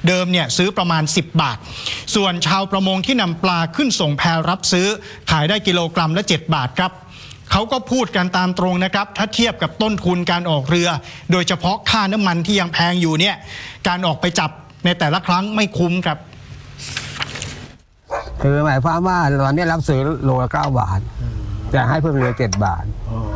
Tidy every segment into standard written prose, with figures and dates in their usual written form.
เดิมเนี่ยซื้อประมาณ10 บาทส่วนชาวประมงที่นำปลาขึ้นส่งแพรับซื้อขายได้กิโลกรัมละ7 บาทครับเขาก็พูดกันตามตรงนะครับถ้าเทียบกับต้นทุนการออกเรือโดยเฉพาะค่าน้ำมันที่ยังแพงอยู่เนี่ยการออกไปจับในแต่ละครั้งไม่คุ้มครับคือหมายความว่าตอนนี้รับซื้อโลละ9 บาทจะให้เพิ่มเรือ7 บาท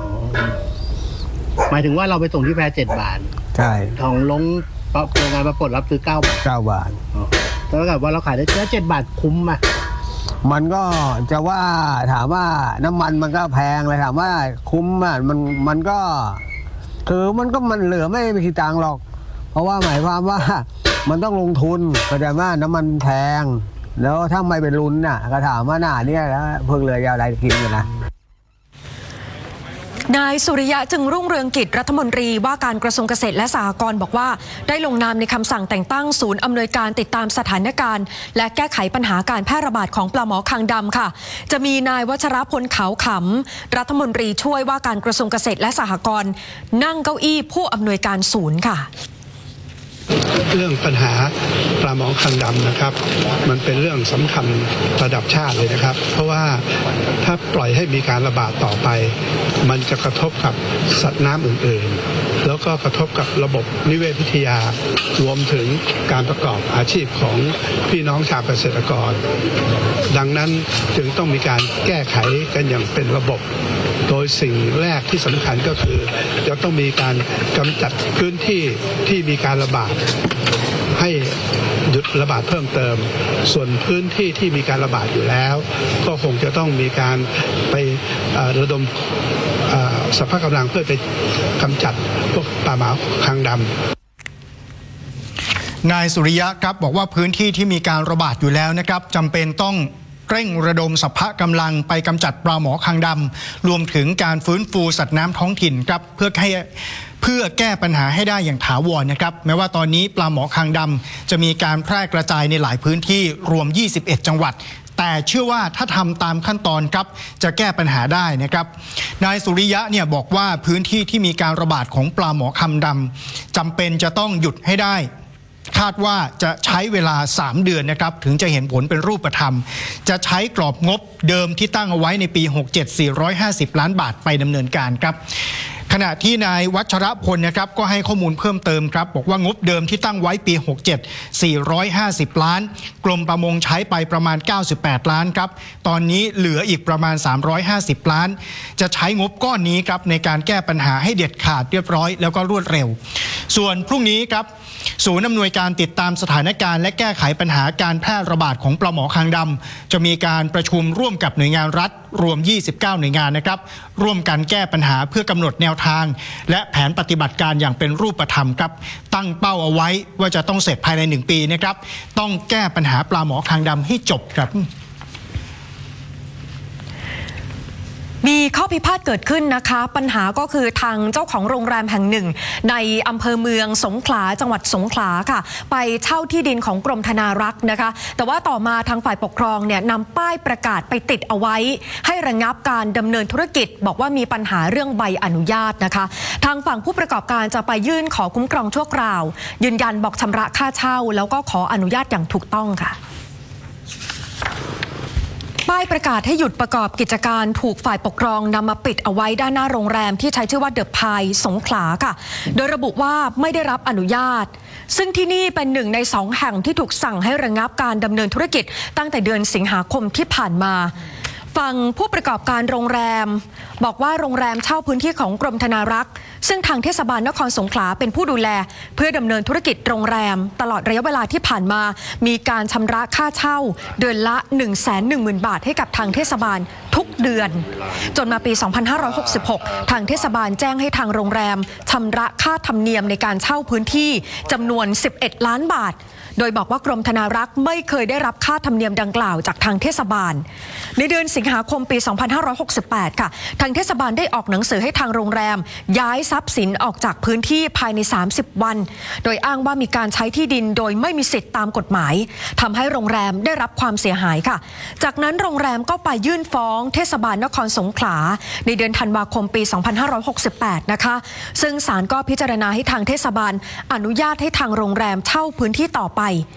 หมายถึงว่าเราไปส่งที่แพ7 บาทใช่ทองลงโรงงานปรากฏรับซื้อ9 บาท 9 บาทแต่ถ้าเกิดว่าเราขายได้7 บาทคุ้มไหมมันก็จะว่าถามว่าน้ำมันมันก็แพงเลยถามว่าคุ้มอ่ะมันก็คือมันเหลือไม่มีตังค์หรอกเพราะว่าหมายความว่ามันต้องลงทุนก็จะว่าน้ำมันแพงแล้วถ้าไม่เป็นลุ้นน่ะก็ถามว่าหน้าเนี่ยแล้วเพิ่งเรือยาวอะไรกินอยู่นะนายสุริยะจึงรุ่งเรืองกิจรัฐมนตรีว่าการกระทรวงเกษตรและสหกรณ์บอกว่าได้ลงนามในคำสั่งแต่งตั้งศูนย์อำนวยการติดตามสถานการณ์และแก้ไขปัญหาการแพร่ระบาดของปลาหมอคางดำค่ะจะมีนายวัชรพลขาวขำรัฐมนตรีช่วยว่าการกระทรวงเกษตรและสหกรณ์นั่งเก้าอี้ผู้อำนวยการศูนย์ค่ะเรื่องปัญหาปลาหมอคางดำนะครับมันเป็นเรื่องสำคัญระดับชาติเลยนะครับเพราะว่าถ้าปล่อยให้มีการระบาดต่อไปมันจะกระทบกับสัตว์น้ำอื่นๆแล้วก็กระทบกับระบบนิเวศวิทยารวมถึงการประกอบอาชีพของพี่น้องชาวเกษตรกรดังนั้นจึงต้องมีการแก้ไขกันอย่างเป็นระบบโดยสิ่งแรกที่สำคัญก็คือจะต้องมีการกำจัดพื้นที่ที่มีการระบาดให้หยุดระบาดเพิ่มเติมส่วนพื้นที่ที่มีการระบาดอยู่แล้วก็คงจะต้องมีการไประดมสรรพกำลังเพื่อไปกำจัดพวกปลาหมอคางดำนายสุริยะครับบอกว่าพื้นที่ที่มีการระบาดอยู่แล้วนะครับจำเป็นต้องเร่งระดมสรรพกำลังไปกำจัดปลาหมอคางดำรวมถึงการฟื้นฟูสัตว์น้ำท้องถิ่นครับเพื่อแก้ปัญหาให้ได้อย่างถาวรนะครับแม้ว่าตอนนี้ปลาหมอคางดำจะมีการแพร่กระจายในหลายพื้นที่รวม21 จังหวัดแต่เชื่อว่าถ้าทำตามขั้นตอนครับจะแก้ปัญหาได้นะครับนายสุริยะเนี่ยบอกว่าพื้นที่ที่มีการระบาดของปลาหมอคางดำจำเป็นจะต้องหยุดให้ได้คาดว่าจะใช้เวลา3 เดือนนะครับถึงจะเห็นผลเป็นรูปธรรมจะใช้กรอบงบเดิมที่ตั้งเอาไว้ในปี67 450 ล้านบาทไปดำเนินการครับขณะที่นายวัชรพลนะครับก็ให้ข้อมูลเพิ่มเติมครับบอกว่างบเดิมที่ตั้งไว้ปี67 450 ล้านกรมประมงใช้ไปประมาณ98 ล้านครับตอนนี้เหลืออีกประมาณ350 ล้านจะใช้งบก้อนนี้ครับในการแก้ปัญหาให้เด็ดขาดเรียบร้อยแล้วก็รวดเร็วส่วนพรุ่งนี้ครับศูนย์อำนวยการติดตามสถานการณ์และแก้ไขปัญหาการแพร่ระบาดของปลาหมอคางดำจะมีการประชุมร่วมกับหน่วยงานรัฐรวม29 หน่วยงานนะครับร่วมกันแก้ปัญหาเพื่อกำหนดแนวทางและแผนปฏิบัติการอย่างเป็นรูปธรรมครับตั้งเป้าเอาไว้ว่าจะต้องเสร็จภายใน1 ปีนะครับต้องแก้ปัญหาปลาหมอคางดำให้จบครับมีข้อพิพาทเกิดขึ้นนะคะปัญหาก็คือทางเจ้าของโรงแรมแห่งหนึ่งในอำเภอเมืองสงขลาจังหวัดสงขลาค่ะไปเช่าที่ดินของกรมธนารักษ์นะคะแต่ว่าต่อมาทางฝ่ายปกครองเนี่ยนำป้ายประกาศไปติดเอาไว้ให้ระงับการดำเนินธุรกิจบอกว่ามีปัญหาเรื่องใบอนุญาตนะคะทางฝั่งผู้ประกอบการจะไปยื่นขอคุ้มครองชั่วคราวยืนยันบอกชำระค่าเช่าแล้วก็ขออนุญาตอย่างถูกต้องค่ะป้ายประกาศให้หยุดประกอบกิจการถูกฝ่ายปกครองนำมาปิดเอาไว้ด้านหน้าโรงแรมที่ใช้ชื่อว่าเดอะพายสงขลาค่ะโดยระบุว่าไม่ได้รับอนุญาตซึ่งที่นี่เป็น1 ใน 2 แห่งที่ถูกสั่งให้ระงับการดำเนินธุรกิจตั้งแต่เดือนสิงหาคมที่ผ่านมาฝั่งผู้ประกอบการโรงแรมบอกว่าโรงแรมเช่าพื้นที่ของกรมธนารักษ์ซึ่งทางเทศบาลนครสงขลาเป็นผู้ดูแลเพื่อดำเนินธุรกิจโรงแรมตลอดระยะเวลาที่ผ่านมามีการชำระค่าเช่าเดือนละ 110,000 บาทให้กับทางเทศบาลทุกเดือนจนมาปี 2566 ทางเทศบาลแจ้งให้ทางโรงแรมชำระค่าธรรมเนียมในการเช่าพื้นที่จำนวน11 ล้านบาทโดยบอกว่ากรมธนารักษ์ไม่เคยได้รับค่าธรรมเนียมดังกล่าวจากทางเทศบาลในเดือนสิงหาคมปี 2568 ค่ะทางเทศบาลได้ออกหนังสือให้ทางโรงแรมย้ายทรัพย์สินออกจากพื้นที่ภายใน30 วันโดยอ้างว่ามีการใช้ที่ดินโดยไม่มีสิทธิตามกฎหมายทำให้โรงแรมได้รับความเสียหายค่ะจากนั้นโรงแรมก็ไปยื่นฟ้องเทศบาลนครสงขลาในเดือนธันวาคมปี 2568 นะคะซึ่งศาลก็พิจารณาให้ทางเทศบาลอนุญาตให้ทางโรงแรมเช่าพื้นที่ต่อไป